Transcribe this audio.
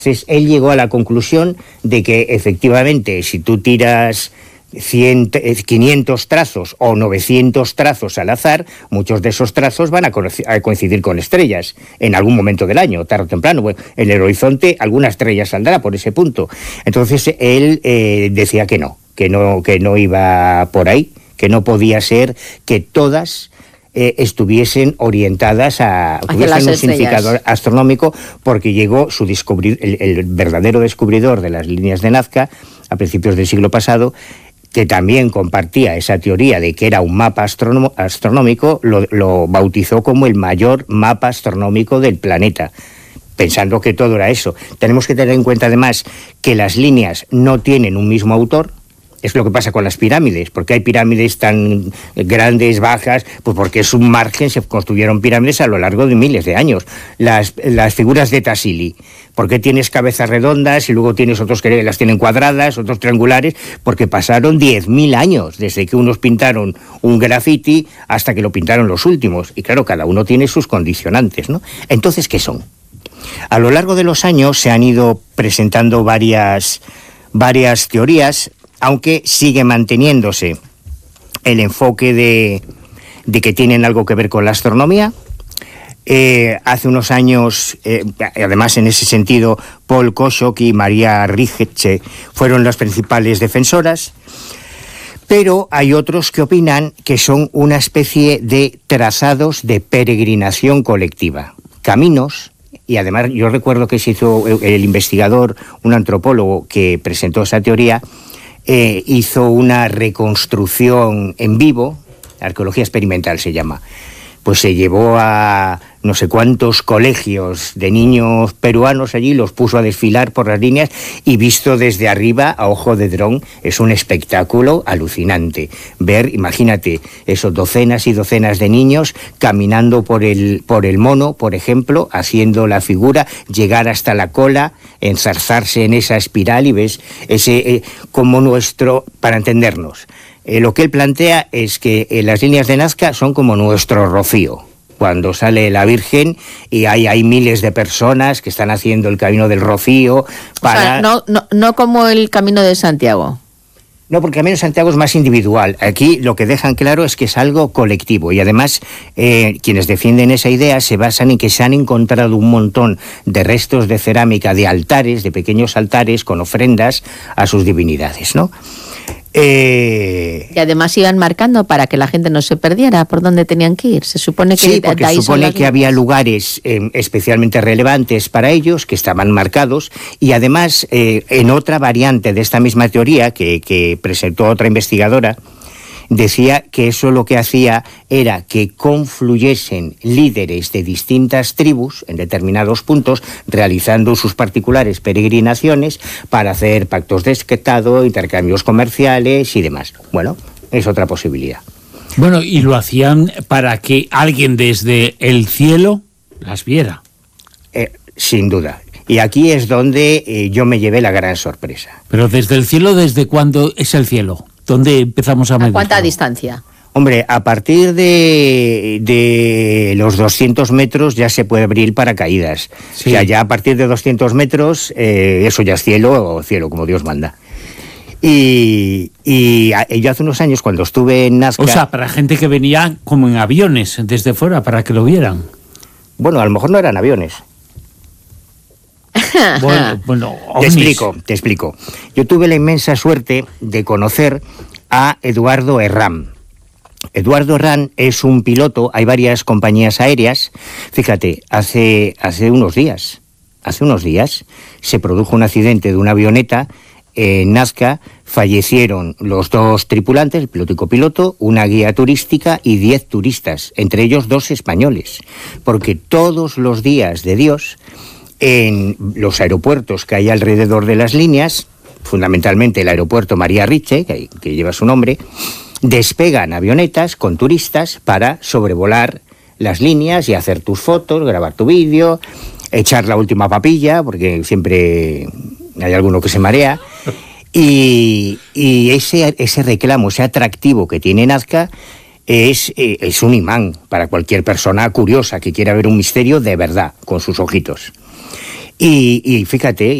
Entonces, él llegó a la conclusión de que, efectivamente, si tú tiras 500 trazos o 900 trazos al azar, muchos de esos trazos van a coincidir con estrellas en algún momento del año, tarde o temprano. Bueno, en el horizonte alguna estrella saldrá por ese punto. Entonces, él decía que no iba por ahí, que no podía ser que todas estuviesen orientadas tuviesen un significado astronómico, porque llegó el verdadero descubridor de las líneas de Nazca a principios del siglo pasado, que también compartía esa teoría de que era un mapa astronómico, lo bautizó como el mayor mapa astronómico del planeta, pensando que todo era eso. Tenemos que tener en cuenta además que las líneas no tienen un mismo autor. Es lo que pasa con las pirámides. ¿Por qué hay pirámides tan grandes, bajas? Pues porque es un margen, se construyeron pirámides a lo largo de miles de años. Las figuras de Tassili, ¿por qué tienes cabezas redondas y luego tienes otros que las tienen cuadradas, otros triangulares? Porque pasaron 10.000 años desde que unos pintaron un graffiti hasta que lo pintaron los últimos. Y claro, cada uno tiene sus condicionantes, ¿no? Entonces, ¿qué son? A lo largo de los años se han ido presentando varias teorías, aunque sigue manteniéndose el enfoque de que tienen algo que ver con la astronomía. Hace unos años, además en ese sentido, Paul Kosok y María Rigetche fueron las principales defensoras, pero hay otros que opinan que son una especie de trazados de peregrinación colectiva, caminos. Y además yo recuerdo que se hizo el investigador, un antropólogo que presentó esa teoría, hizo una reconstrucción en vivo, arqueología experimental se llama. Pues se llevó a no sé cuántos colegios de niños peruanos allí, los puso a desfilar por las líneas, y visto desde arriba a ojo de dron es un espectáculo alucinante. Ver, imagínate, esos docenas y docenas de niños caminando por el mono, por ejemplo, haciendo la figura, llegar hasta la cola, enzarzarse en esa espiral, y ves ese como nuestro, para entendernos. Lo que él plantea es que las líneas de Nazca son como nuestro Rocío, cuando sale la Virgen y hay miles de personas que están haciendo el camino del Rocío para... O sea, no como el Camino de Santiago. No, porque el Camino de Santiago es más individual. Aquí lo que dejan claro es que es algo colectivo, y además quienes defienden esa idea se basan en que se han encontrado un montón de restos de cerámica, de altares, de pequeños altares con ofrendas a sus divinidades, ¿no? Y además iban marcando para que la gente no se perdiera por dónde tenían que ir. Se supone que sí, porque se supone que había lugares especialmente relevantes para ellos, que estaban marcados, y además en otra variante de esta misma teoría que presentó otra investigadora, decía que eso lo que hacía era que confluyesen líderes de distintas tribus en determinados puntos, realizando sus particulares peregrinaciones para hacer pactos de estado, intercambios comerciales y demás. Bueno, es otra posibilidad. Bueno, y lo hacían para que alguien desde el cielo las viera. Sin duda. Y aquí es donde yo me llevé la gran sorpresa. Pero desde el cielo, ¿desde cuándo es el cielo? ¿Dónde empezamos a medir? ¿A cuánta distancia? Hombre, a partir de los 200 metros ya se puede abrir paracaídas. Sí. O sea, ya a partir de 200 metros, eso ya es cielo, como Dios manda. Y yo hace unos años, cuando estuve en Nazca... O sea, para gente que venía como en aviones desde fuera, para que lo vieran. Bueno, a lo mejor no eran aviones. Bueno, te explico. Yo tuve la inmensa suerte de conocer a Eduardo Herrán. Eduardo Herrán es un piloto, hay varias compañías aéreas. Fíjate, hace unos días se produjo un accidente de una avioneta en Nazca. Fallecieron los dos tripulantes, el piloto y copiloto, una guía turística y 10 turistas, entre ellos 2 españoles, porque todos los días de Dios, en los aeropuertos que hay alrededor de las líneas, fundamentalmente el aeropuerto María Riche, que lleva su nombre, despegan avionetas con turistas para sobrevolar las líneas y hacer tus fotos, grabar tu vídeo, echar la última papilla, porque siempre hay alguno que se marea. Y ese reclamo, ese atractivo que tiene Nazca es un imán para cualquier persona curiosa que quiera ver un misterio de verdad, con sus ojitos. Y fíjate,